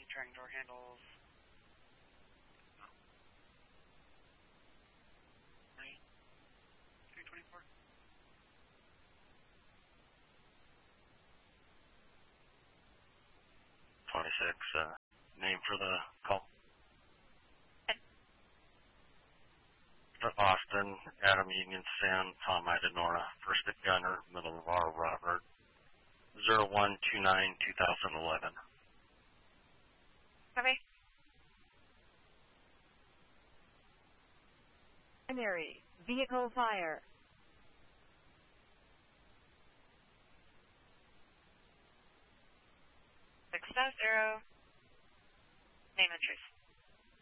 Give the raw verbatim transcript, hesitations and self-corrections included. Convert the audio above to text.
Entering door handles. three twenty-four. twenty-six, uh, name for the call. Austin, Adam Union San, Tom Ida Nora, first at Gunner, middle of R Robert, zero one two nine two thousand eleven. Copy. Primary, vehicle fire. Success arrow. Name entries.